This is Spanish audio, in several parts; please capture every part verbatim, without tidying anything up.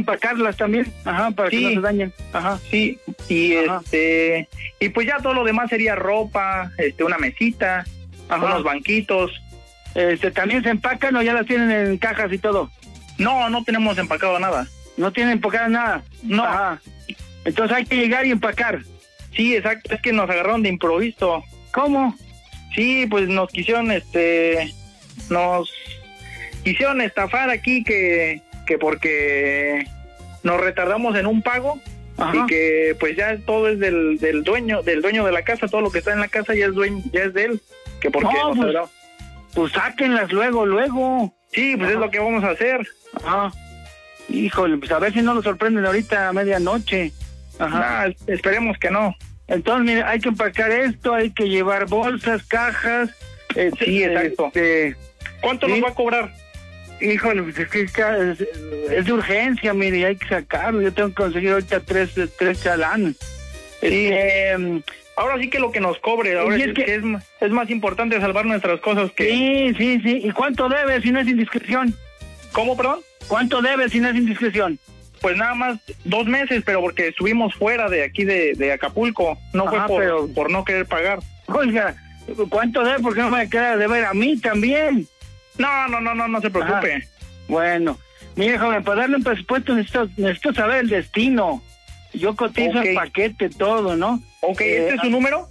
empacarlas también, ajá, para sí. que no se dañen. Ajá. Sí, y ajá. este y pues ya todo lo demás sería ropa, este una mesita, ajá. unos banquitos. Este, ¿también se empacan o ya las tienen en cajas y todo? No, no tenemos empacado nada. ¿No tienen empacado nada? No. Ajá. Entonces hay que llegar y empacar. Sí, exacto, es que nos agarraron de improviso. ¿Cómo? Sí, pues nos quisieron, este, nos quisieron estafar aquí que, que porque nos retardamos en un pago. Ajá. Y que pues ya todo es del, del dueño, del dueño de la casa, todo lo que está en la casa ya es dueño, ya es de él. Que porque no, nos pues, tardamos. Pues sáquenlas luego, luego. Sí, pues ajá. es lo que vamos a hacer. Ajá. Híjole, pues a ver si no lo sorprenden ahorita a medianoche. Ajá. Nah, esperemos que no. Entonces, mire, hay que empacar esto, hay que llevar bolsas, cajas. Este, sí, exacto. Este, ¿Cuánto ¿sí? nos va a cobrar? Híjole, pues es que es, es de urgencia, mire, hay que sacarlo. Yo tengo que conseguir ahorita tres, tres chalanes. Sí. Este, ahora sí que lo que nos cobre, ahora es, es que, que es, es más importante salvar nuestras cosas que... Sí, sí, sí. ¿Y cuánto debe si no es indiscreción? ¿Cómo, perdón? ¿Cuánto debe si no es indiscreción? Pues nada más dos meses, pero porque estuvimos fuera de aquí de, de Acapulco. No Ajá, fue por, pero... por no querer pagar. Oiga, ¿cuánto debe? Porque no me queda de ver a mí también. No, no, no, no, no se preocupe. Ajá. Bueno, mire, joven, para darle un presupuesto necesito, necesito saber el destino. Yo cotizo okay. el paquete, todo, ¿no? Ok, eh, ¿este es su número?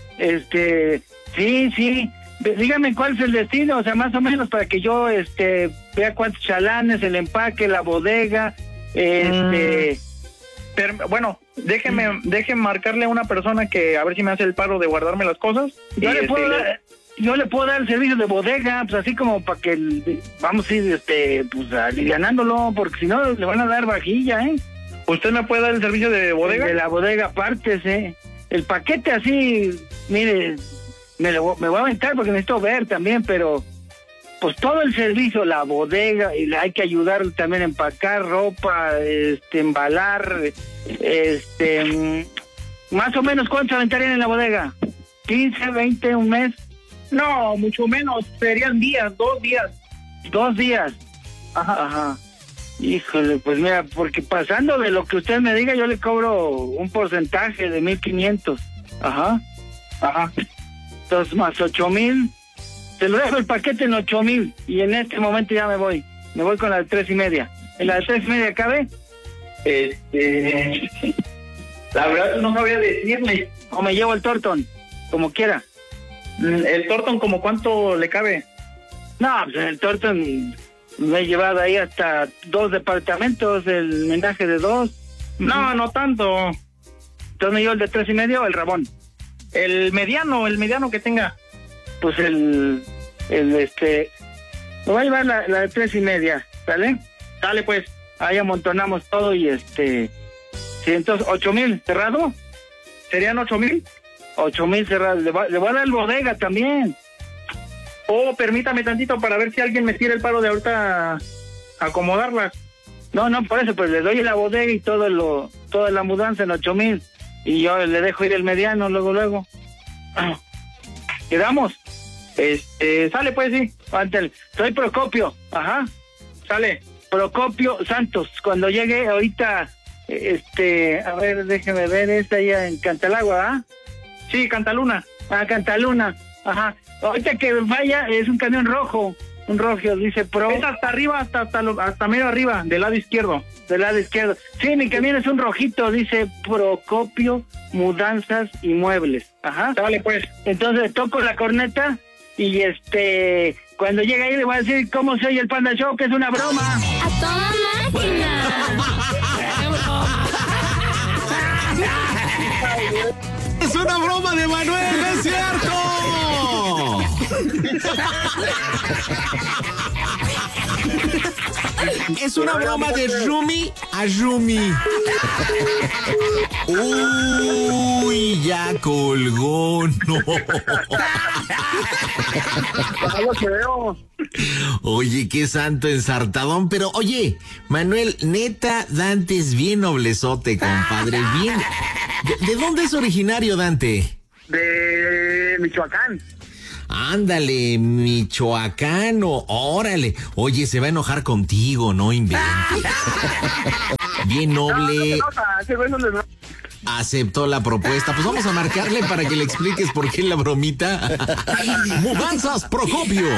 Este, sí, sí. Dígame cuál es el destino, o sea, más o menos para que yo, este, vea cuántos chalanes, el empaque, la bodega, este... Mm, pero, bueno, déjeme, mm. déjeme marcarle a una persona que a ver si me hace el paro de guardarme las cosas. Yo, le este, puedo, le... dar, yo le puedo dar el servicio de bodega, pues así como para que vamos a ir, este, pues alivianándolo, porque si no le van a dar vajilla, ¿eh? ¿Usted me puede dar el servicio de bodega? De la bodega aparte, ¿eh? El paquete así, mire... Me, lo, me voy a aventar porque necesito ver también, pero pues todo el servicio, la bodega, y hay que ayudar también a empacar ropa, este, embalar, este, más o menos, ¿cuánto aventarían en la bodega? ¿quince, veinte, un mes? No, mucho menos, serían días, dos días. ¿Dos días? Ajá. Ajá. Híjole, pues mira, porque pasando de lo que usted me diga, yo le cobro un porcentaje de mil quinientos. Ajá. Ajá. Entonces, más ocho mil, te lo dejo el paquete en ocho mil, y en este momento ya me voy, me voy con la de tres y media. ¿En la de tres y media cabe? Este, la verdad no sabía decirle. O me llevo el Torton, como quiera. ¿El Torton como cuánto le cabe? No, pues en el Torton me he llevado ahí hasta dos departamentos, el mendaje de dos. No, no tanto. Entonces me llevo el de tres y media o el Rabón. El mediano, el mediano que tenga. Pues el, el este, me voy a llevar la, la de tres y media, ¿sale? Dale pues. Ahí amontonamos todo y este, sí, entonces, ocho mil, ¿cerrado? ¿Serían ocho mil? Ocho mil cerrado, le, le voy a dar el bodega también. Oh, permítame tantito para ver si alguien me tira el paro de ahorita acomodarlas. No, no, por eso, pues le doy la bodega y todo lo, toda la mudanza en ocho mil. Y yo le dejo ir el mediano luego, luego. ¿Quedamos? Este, sale pues, sí. Ándale. Soy Procopio. Ajá. Sale. Procopio Santos. Cuando llegue ahorita, este, a ver, déjeme ver, es allá en Cantalagua, ¿ah? Sí, Cantaluna. Ah, Cantaluna. Ajá. Ahorita que vaya, es un camión rojo. Un rojo, dice Pro. Es hasta arriba, hasta, hasta, hasta medio arriba, del lado izquierdo. Del lado izquierdo. Sí, mi camión es un rojito, dice Procopio Mudanzas y Muebles. Ajá. Dale pues. Entonces toco la corneta y este, cuando llegue ahí le voy a decir cómo soy el Panda Show, que es una broma. ¡A toda máquina! ¡Es una broma de Manuel, no es cierto! Es una broma de Rumi a Rumi. Uy, ya colgó, no. Oye, qué santo ensartadón, pero oye, Manuel, neta, Dante es bien noblezote, compadre, bien. ¿De, de dónde es originario Dante? De Michoacán. Ándale, michoacano, órale. Oye, se va a enojar contigo, no inventes. bien noble. No, no, no, ese güey no le- Aceptó la propuesta. Pues vamos a marcarle para que le expliques por qué la bromita. Mudanzas Procopio.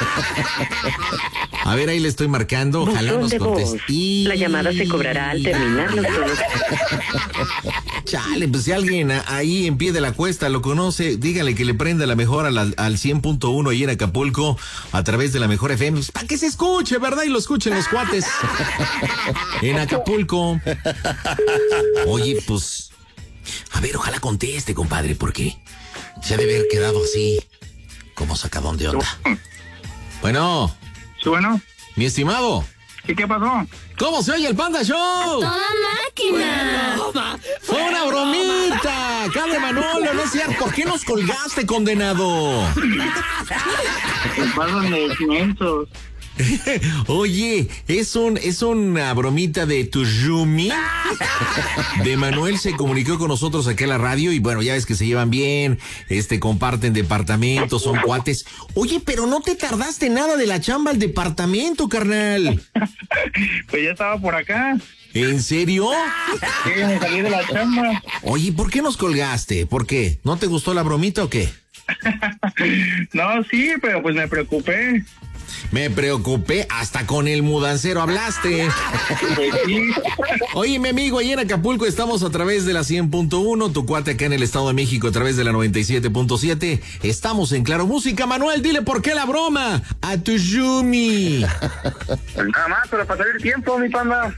A ver, ahí le estoy marcando. Ojalá Buzón nos de voz. conteste. Y... La llamada se cobrará al terminar los tonos. Chale, pues si alguien a- ahí en pie de la cuesta lo conoce, dígale que le prenda la mejor a la- al cien punto uno ahí en Acapulco a través de la mejor F M. Pues, para que se escuche, ¿verdad? Y lo escuchen los cuates en Acapulco. Oye, pues, a ver, ojalá conteste, compadre, porque se ha de haber quedado así, como sacadón de onda. Bueno, Sí, bueno, mi estimado, ¿y qué pasó? ¿cómo se oye el Panda Show? ¡Toda máquina! ¡Fue una bromita! ¡Acá de Manolo, no es cierto! ¿Por qué nos colgaste, condenado? Pasan de quinientos. Oye, es un es una bromita de tu Yumi. De Manuel se comunicó con nosotros aquí a la radio y bueno, ya ves que se llevan bien, este comparten departamentos, son cuates. Oye, pero no te tardaste nada de la chamba al departamento, carnal. Pues ya estaba por acá. ¿En serio? Sí, me salí de la chamba. Oye, ¿por qué nos colgaste? ¿Por qué? ¿No te gustó la bromita o qué? No, sí, pero pues me preocupé. Me preocupé, hasta con el mudancero hablaste. Pues sí. Oye, mi amigo, ahí en Acapulco estamos a través de la cien punto uno, tu cuate acá en el Estado de México a través de la noventa y siete punto siete. Estamos en Claro Música. Manuel, dile por qué la broma a tu Yumi. Nada más, para pasar el tiempo, mi panda.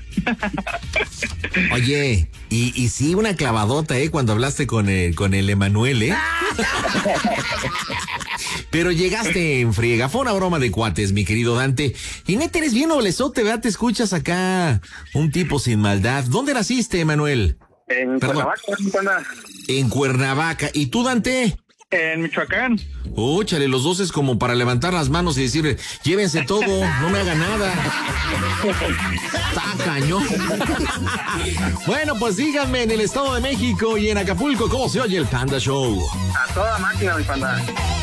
Oye, y, y sí, una clavadota, ¿eh? Cuando hablaste con el, con el Emanuel, ¿eh? Pero llegaste en friega. Fue una broma de cuates, mi querido Dante. Y neta, eres bien noblezote, ¿verdad? Te escuchas acá, un tipo sin maldad. ¿Dónde naciste, Emanuel? En Perdón. Cuernavaca, mi panda. En Cuernavaca. ¿Y tú, Dante? En Michoacán. Oh, chale, los dos es como para levantar las manos y decir, llévense todo, no me hagan nada. Está cañón. Bueno, pues díganme en el Estado de México y en Acapulco, ¿cómo se oye el Panda Show? A toda máquina, mi panda.